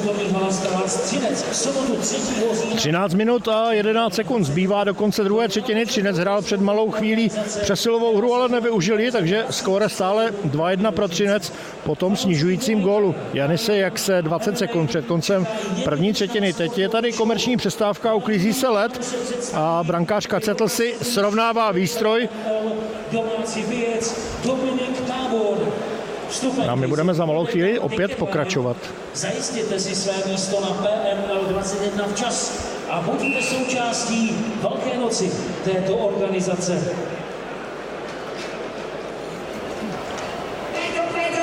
Třinec. 13 minut a 11 sekund zbývá do konce druhé třetiny. Třinec hrál před malou chvílí přesilovou hru, ale nevyužil ji, takže skóre stále 2-1 pro Třinec po tom snižujícím gólu Janise Jakse 20 sekund před koncem první třetiny. Teď je tady komerční přestávka, uklízí se led a brankář Kacetl si srovnává výstroj. A my budeme za malou chvíli opět pokračovat. Zajistěte si své místo na PML 21 včas a buďte součástí Velké noci této organizace.